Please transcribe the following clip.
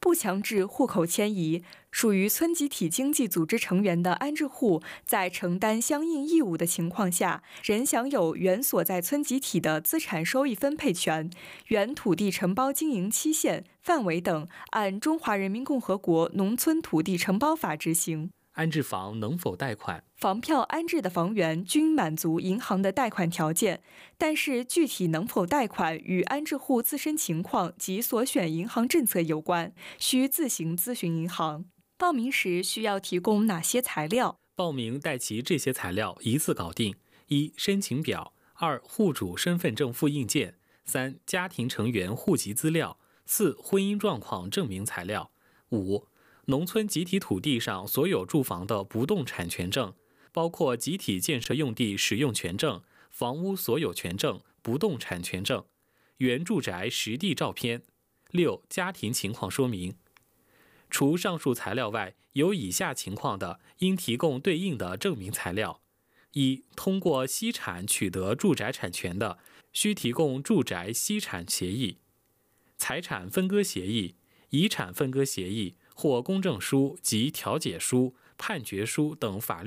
不强制户口迁移。属于村集体经济组织成员的安置户，在承担相应义务的情况下，仍享有原所在村集体的资产收益分配权，原土地承包经营期限、范围等按《中华人民共和国农村土地承包法》执行。 安置房能否贷款？ 房票安置的房源均满足银行的贷款条件，但是具体能否贷款与安置户自身情况及所选银行政策有关，需自行咨询银行。报名时需要提供哪些材料？ 报名带齐这些材料一次搞定：一、申请表；二、户主身份证复印件；三、家庭成员户籍资料；四、婚姻状况证明材料；五、农村集体土地上所有住房的不动产权证，包括集体建设用地使用权证、房屋所有权证、不动产权证；原住宅实地照片；六、家庭情况说明。除上述材料外，有以下情况的，应提供对应的证明材料：一、通过析产取得住宅产权的，需提供住宅析产协议、财产分割协议、遗产分割协议或公证书及调解书、判决书等法律